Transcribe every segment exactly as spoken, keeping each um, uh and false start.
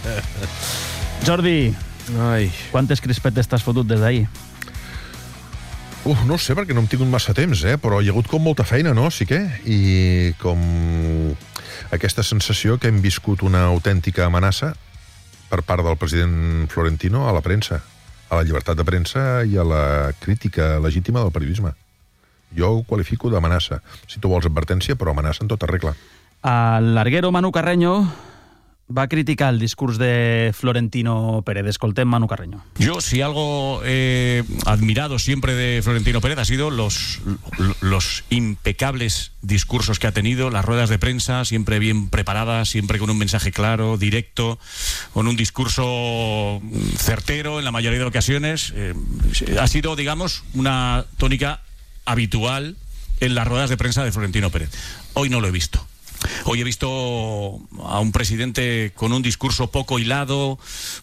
Jordi, Ai. quantes crispetes t'has fotut des d'ahir? Uf, no ho sé, perquè no hem tingut massa temps, eh? Però hi ha hagut com molta feina, no? Sí que? I com aquesta sensació que hem viscut una autèntica amenaça per part del president Florentino a la premsa, a la llibertat de premsa i a la crítica legítima del periodisme. Jo ho qualifico d'amenaça. Si tu vols advertència, però amenaça en tota regla. El larguero Manu Carreño va criticar el discurs de Florentino Pérez. Escoltem Manu Carreño. Yo, si algo he admirado siempre de Florentino Pérez, ha sido los, los impecables discursos que ha tenido, las ruedas de prensa, siempre bien preparadas, siempre con un mensaje claro, directo, con un discurso certero en la mayoría de ocasiones. Eh, ha sido, digamos, una tónica habitual en las ruedas de prensa de Florentino Pérez. Hoy no lo he visto. Hoy he visto a un presidente con un discurso poco hilado,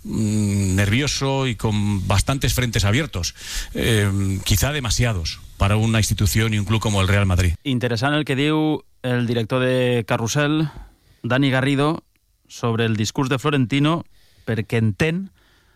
mmm, nervioso y con bastantes frentes abiertos. Eh, quizá demasiados para una institución y un club como el Real Madrid. Interessant el que diu el director de Carrusel, Dani Garrido, sobre el discurs de Florentino, perquè entén,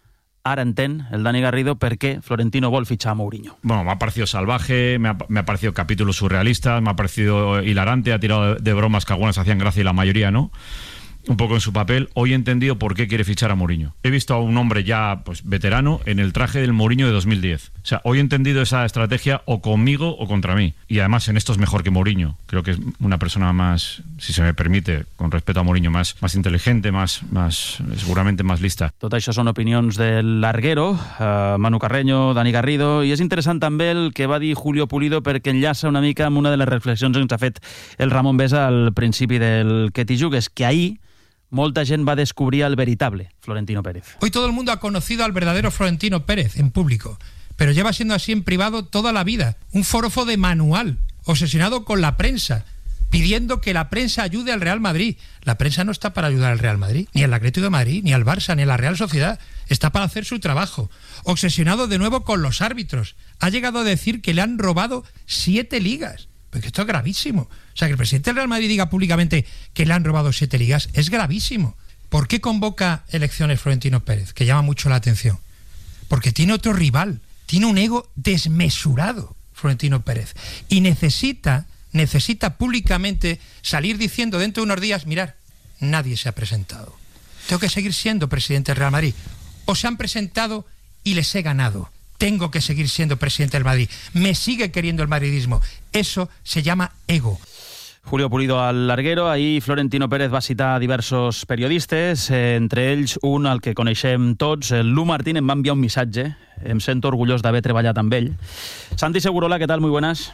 ara entén, el Dani Garrido, per què Florentino vol fitxar a Mourinho. Bueno, me ha parecido salvaje, me ha, me ha parecido capítulos surrealistas, me ha parecido hilarante, ha tirado de, de bromas que algunas hacían gracia y la mayoría no, un poco en su papel. Hoy he entendido por qué quiere fichar a Mourinho. He visto a un hombre ya pues veterano en el traje del Mourinho de dos mil diez. O sea, hoy he entendido esa estrategia o conmigo o contra mí. Y además en esto es mejor que Mourinho. Creo que es una persona más, si se me permite, con respeto a Mourinho, más, más inteligente, más, más, seguramente más lista. Tot això són opinions del larguero, eh, Manu Carreño, Dani Garrido, i és interessant també el que va dir Julio Pulido perquè enllaça una mica amb una de les reflexions que ens ha fet el Ramon Besa al principi del Que t'hi jugues, que ahir molta gent va descobrir al veritable Florentino Pérez. Hoy todo el mundo ha conocido al verdadero Florentino Pérez en público, pero lleva siendo así en privado toda la vida. Un forofo de manual, obsesionado con la prensa, pidiendo que la prensa ayude al Real Madrid. La prensa no está para ayudar al Real Madrid, ni al Atlético de Madrid, ni al Barça, ni a la Real Sociedad. Está para hacer su trabajo. Obsesionado de nuevo con los árbitros. Ha llegado a decir que le han robado siete ligas. Porque esto es gravísimo. O sea, que el presidente del Real Madrid diga públicamente que le han robado siete ligas es gravísimo. ¿Por qué convoca elecciones Florentino Pérez? Que llama mucho la atención. Porque tiene otro rival. Tiene un ego desmesurado, Florentino Pérez. Y necesita, necesita públicamente salir diciendo dentro de unos días, mirad, nadie se ha presentado. Tengo que seguir siendo presidente del Real Madrid. O se han presentado y les he ganado. Tengo que seguir siendo presidente del Madrid. Me sigue queriendo el madridismo. Eso se llama ego. Julio Pulido al larguero. Ahir Florentino Pérez va citar diversos periodistes, eh, entre ells un al que coneixem tots. Lu Martín em va enviar un missatge. Em sento orgullós d'haver treballat amb ell. Santi Segurola, ¿qué tal? Muy buenas.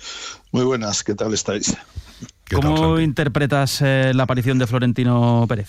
Muy buenas, ¿qué tal estáis? ¿Qué ¿Cómo tal, Santi? interpretas eh, la aparición de Florentino Pérez?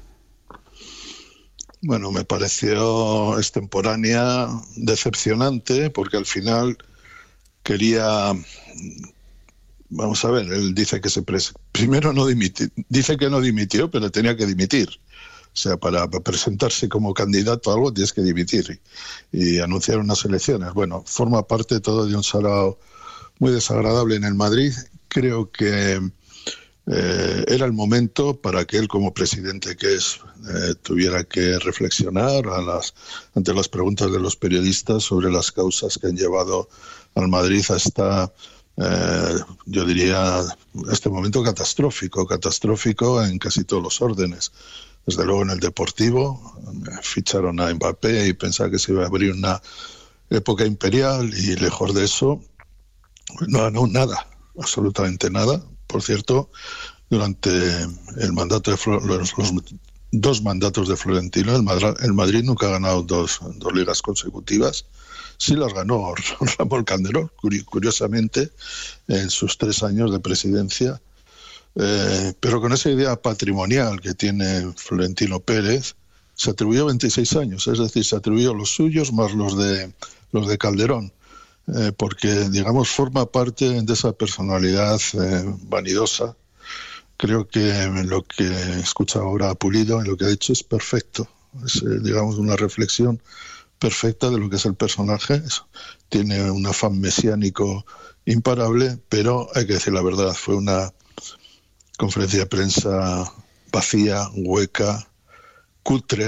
Bueno, me pareció extemporánea, decepcionante, porque al final quería... Vamos a ver, él dice que se... Pres... Primero no dimitió, dice que no dimitió, pero tenía que dimitir. O sea, para presentarse como candidato a algo tienes que dimitir y, y anunciar unas elecciones. Bueno, forma parte todo de un sarao muy desagradable en el Madrid. Creo que... Eh, era el momento para que él, como presidente que es, eh, tuviera que reflexionar a las, ante las preguntas de los periodistas sobre las causas que han llevado al Madrid a esta, eh, yo diría, este momento catastrófico, catastrófico en casi todos los órdenes. Desde luego en el deportivo, ficharon a Mbappé y pensaba que se iba a abrir una época imperial y lejos de eso, no ganó nada, absolutamente nada. Por cierto, durante el mandato de Flor, los, los dos mandatos de Florentino, el Madrid, el Madrid nunca ha ganado dos, dos ligas consecutivas. Sí las ganó Ramón Calderón, curiosamente, en sus tres años de presidencia. Eh, pero con esa idea patrimonial que tiene Florentino Pérez, se atribuyó veintiséis años, es decir, se atribuyó los suyos más los de, los de Calderón. Eh, porque, digamos, forma parte de esa personalidad eh, vanidosa. Creo que lo que he escuchado ahora a Pulido, en lo que ha dicho, es perfecto. Es, eh, digamos, una reflexión perfecta de lo que es el personaje. Es, tiene un afán mesiánico imparable, pero hay que decir la verdad, fue una conferencia de prensa vacía, hueca, cutre.